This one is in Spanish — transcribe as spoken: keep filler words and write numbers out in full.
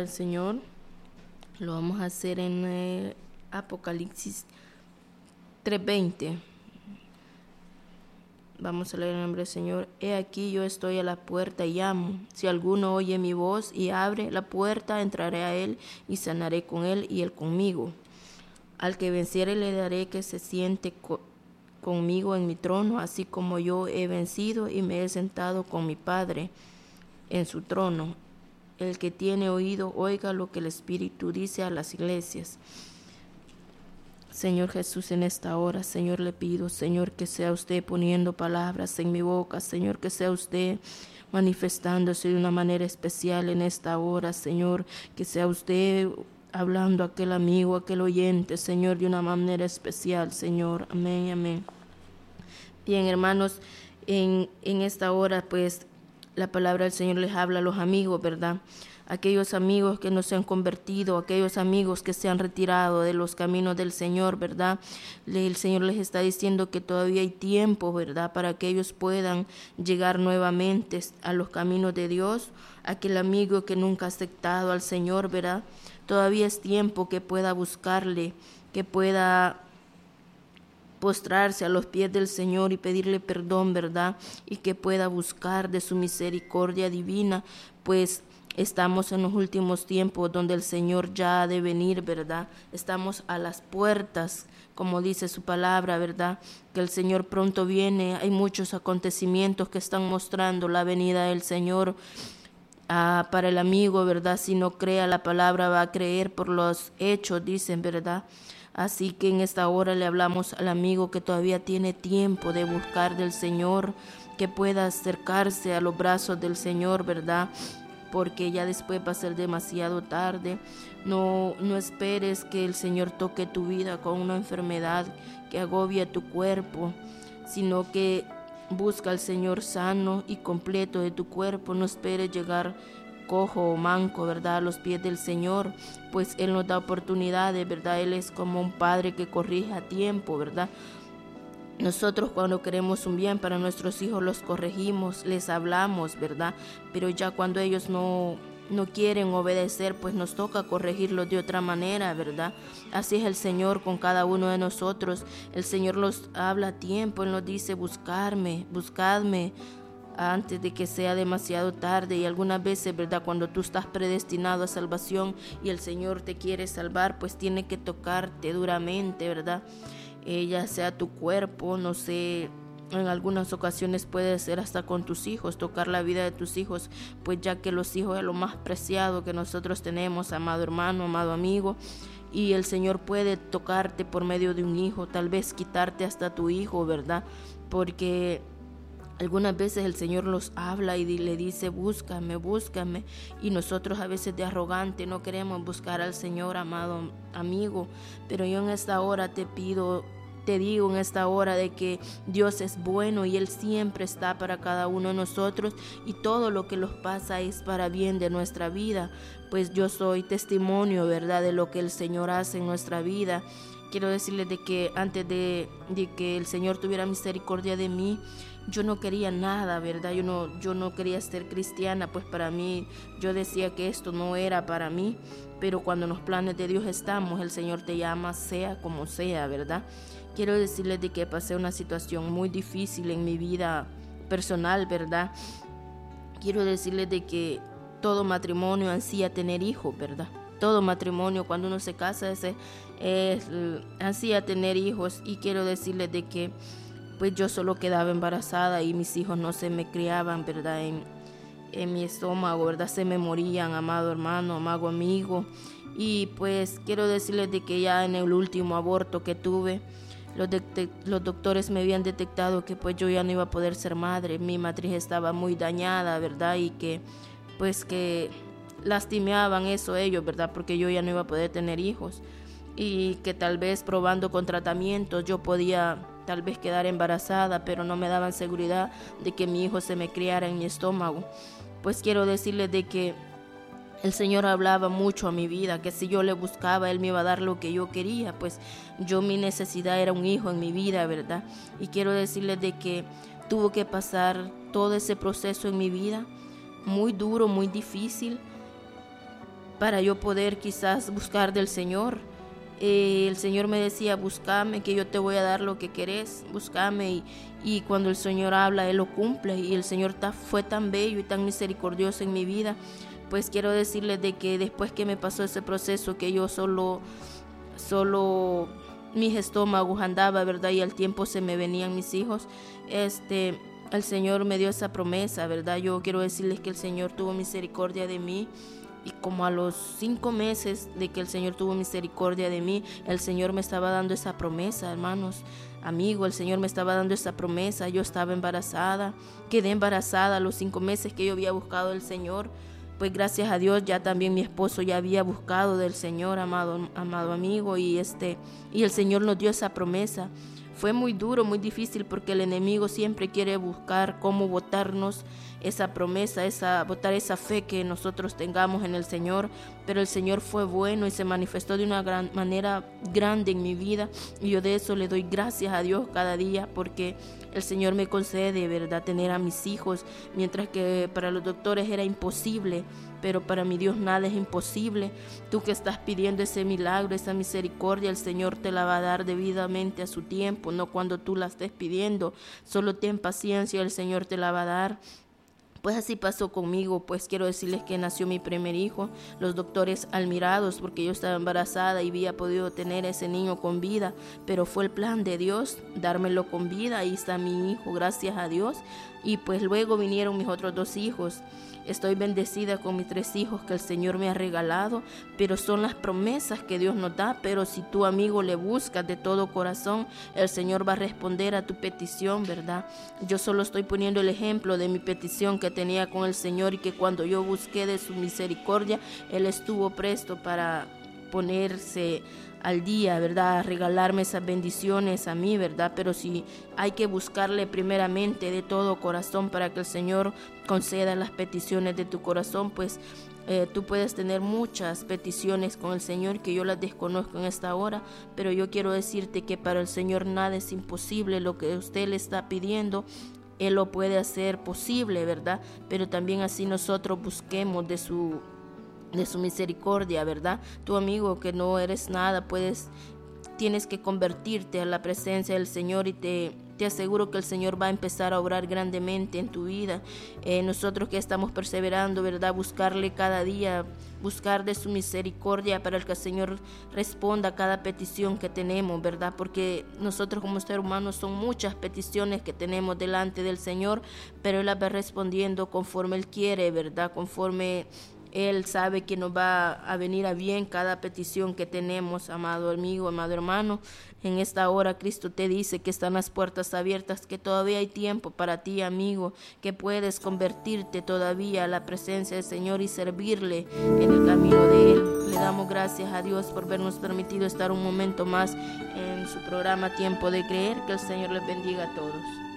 Señor. Lo vamos a hacer en eh, Apocalipsis tres veinte. Vamos a leer el nombre del Señor. He aquí yo estoy a la puerta y llamo. Si alguno oye mi voz y abre la puerta, entraré a él y sanaré con él y él conmigo. Al que venciere le daré que se siente co- conmigo en mi trono, así como yo he vencido y me he sentado con mi Padre en su trono. El que tiene oído, oiga lo que el Espíritu dice a las iglesias. Señor Jesús, en esta hora, Señor, le pido, Señor, que sea usted poniendo palabras en mi boca, Señor, que sea usted manifestándose de una manera especial en esta hora, Señor, que sea usted hablando a aquel amigo, a aquel oyente, Señor, de una manera especial, Señor. Amén, amén. Bien, hermanos, en, en esta hora, pues, la palabra del Señor les habla a los amigos, ¿verdad? Aquellos amigos que no se han convertido, aquellos amigos que se han retirado de los caminos del Señor, ¿verdad? El Señor les está diciendo que todavía hay tiempo, ¿verdad? Para que ellos puedan llegar nuevamente a los caminos de Dios. Aquel amigo que nunca ha aceptado al Señor, ¿verdad? Todavía es tiempo que pueda buscarle, que pueda postrarse a los pies del Señor y pedirle perdón, ¿verdad? Y que pueda buscar de su misericordia divina, pues estamos en los últimos tiempos donde el Señor ya ha de venir, ¿verdad? Estamos a las puertas, como dice su palabra, ¿verdad? Que el Señor pronto viene. Hay muchos acontecimientos que están mostrando la venida del Señor. Ah, para el amigo, ¿verdad? Si no crea la palabra, va a creer por los hechos, dicen, ¿verdad? Así que en esta hora le hablamos al amigo que todavía tiene tiempo de buscar del Señor, que pueda acercarse a los brazos del Señor, ¿verdad? Porque ya después va a ser demasiado tarde. No, no esperes que el Señor toque tu vida con una enfermedad que agobie tu cuerpo, sino que busca al Señor sano y completo de tu cuerpo. No esperes llegar cojo o manco, ¿verdad? A los pies del Señor, pues Él nos da oportunidades, ¿verdad? Él es como un padre que corrige a tiempo, ¿verdad? Nosotros cuando queremos un bien para nuestros hijos los corregimos, les hablamos, ¿verdad? Pero ya cuando ellos no, no quieren obedecer, pues nos toca corregirlos de otra manera, ¿verdad? Así es el Señor con cada uno de nosotros. El Señor los habla a tiempo, Él nos dice buscarme, buscadme antes de que sea demasiado tarde. Y algunas veces, ¿verdad? Cuando tú estás predestinado a salvación y el Señor te quiere salvar, pues tiene que tocarte duramente, ¿verdad? Eh, ya sea tu cuerpo, no sé, en algunas ocasiones puede ser hasta con tus hijos, tocar la vida de tus hijos, pues ya que los hijos es lo más preciado que nosotros tenemos, amado hermano, amado amigo, y el Señor puede tocarte por medio de un hijo, tal vez quitarte hasta tu hijo, ¿verdad? Porque algunas veces el Señor los habla y le dice, búscame, búscame. Y nosotros a veces de arrogante no queremos buscar al Señor, amado amigo. Pero yo en esta hora te pido, te digo en esta hora de que Dios es bueno y Él siempre está para cada uno de nosotros. Y todo lo que nos pasa es para bien de nuestra vida. Pues yo soy testimonio, ¿verdad?, de lo que el Señor hace en nuestra vida. Quiero decirles de que antes de, de que el Señor tuviera misericordia de mí, yo no quería nada, ¿verdad? Yo no, yo no quería ser cristiana, pues para mí, yo decía que esto no era para mí, pero cuando en los planes de Dios estamos, el Señor te llama sea como sea, ¿verdad? Quiero decirles de que pasé una situación muy difícil en mi vida personal, ¿verdad? Quiero decirles de que todo matrimonio ansía tener hijos, ¿verdad? Todo matrimonio, cuando uno se casa, es, es ansía tener hijos. Y quiero decirles de que pues yo solo quedaba embarazada y mis hijos no se me criaban, ¿verdad? En, en mi estómago, ¿verdad? Se me morían, amado hermano, amado amigo. Y pues quiero decirles de que ya en el último aborto que tuve, los, de- los doctores me habían detectado que pues yo ya no iba a poder ser madre. Mi matriz estaba muy dañada, ¿verdad? Y que pues que lastimeaban eso ellos, ¿verdad? Porque yo ya no iba a poder tener hijos. Y que tal vez probando con tratamientos yo podía tal vez quedar embarazada, pero no me daban seguridad de que mi hijo se me criara en mi estómago. Pues quiero decirles de que el Señor hablaba mucho a mi vida, que si yo le buscaba, Él me iba a dar lo que yo quería. Pues yo, mi necesidad era un hijo en mi vida, ¿verdad? Y quiero decirles de que tuvo que pasar todo ese proceso en mi vida, muy duro, muy difícil, para yo poder quizás buscar del Señor. Eh, el Señor me decía, búscame, que yo te voy a dar lo que querés, búscame, y, y cuando el Señor habla, Él lo cumple, y el Señor ta, fue tan bello y tan misericordioso en mi vida. Pues quiero decirles de que después que me pasó ese proceso, que yo solo, solo mis estómagos andaba, ¿verdad? Y al tiempo se me venían mis hijos, este, el Señor me dio esa promesa, ¿verdad? Yo quiero decirles que el Señor tuvo misericordia de mí. Y como a los cinco meses de que el Señor tuvo misericordia de mí, el Señor me estaba dando esa promesa, hermanos, amigos, el Señor me estaba dando esa promesa. Yo estaba embarazada, quedé embarazada a los cinco meses que yo había buscado del Señor. Pues gracias a Dios ya también mi esposo ya había buscado del Señor, amado, amado amigo, y, este, y el Señor nos dio esa promesa. Fue muy duro, muy difícil, porque el enemigo siempre quiere buscar cómo botarnos esa promesa, esa, botar esa fe que nosotros tengamos en el Señor. Pero el Señor fue bueno y se manifestó de una gran manera grande en mi vida, y yo de eso le doy gracias a Dios cada día, porque el Señor me concede, ¿verdad?, tener a mis hijos, mientras que para los doctores era imposible, pero para mi Dios nada es imposible. Tú que estás pidiendo ese milagro, esa misericordia, el Señor te la va a dar debidamente a su tiempo, no cuando tú la estés pidiendo. Solo ten paciencia, el Señor te la va a dar. Pues así pasó conmigo. Pues quiero decirles que nació mi primer hijo, los doctores admirados, porque yo estaba embarazada y había podido tener ese niño con vida, pero fue el plan de Dios dármelo con vida. Ahí está mi hijo, gracias a Dios. Y pues luego vinieron mis otros dos hijos. Estoy bendecida con mis tres hijos que el Señor me ha regalado, pero son las promesas que Dios nos da. Pero si tú, amigo, le buscas de todo corazón, el Señor va a responder a tu petición, ¿verdad? Yo solo estoy poniendo el ejemplo de mi petición que tenía con el Señor, y que cuando yo busqué de su misericordia, Él estuvo presto para ponerse al día, ¿verdad?, regalarme esas bendiciones a mí, ¿verdad? Pero sí hay que buscarle primeramente de todo corazón para que el Señor conceda las peticiones de tu corazón. Pues eh, tú puedes tener muchas peticiones con el Señor que yo las desconozco en esta hora, pero yo quiero decirte que para el Señor nada es imposible. Lo que usted le está pidiendo, Él lo puede hacer posible, ¿verdad? Pero también así nosotros busquemos de su de su misericordia, ¿verdad? Tu amigo que no eres nada, puedes, tienes que convertirte a la presencia del Señor, y te, te aseguro que el Señor va a empezar a obrar grandemente en tu vida. Eh, nosotros que estamos perseverando, ¿verdad?, buscarle cada día, buscar de su misericordia para que el Señor responda a cada petición que tenemos, ¿verdad? Porque nosotros como seres humanos son muchas peticiones que tenemos delante del Señor, pero Él las va respondiendo conforme Él quiere, ¿verdad? Conforme Él sabe que nos va a venir a bien cada petición que tenemos, amado amigo, amado hermano. En esta hora Cristo te dice que están las puertas abiertas, que todavía hay tiempo para ti, amigo, que puedes convertirte todavía a la presencia del Señor y servirle en el camino de Él. Le damos gracias a Dios por habernos permitido estar un momento más en su programa Tiempo de Creer. Que el Señor les bendiga a todos.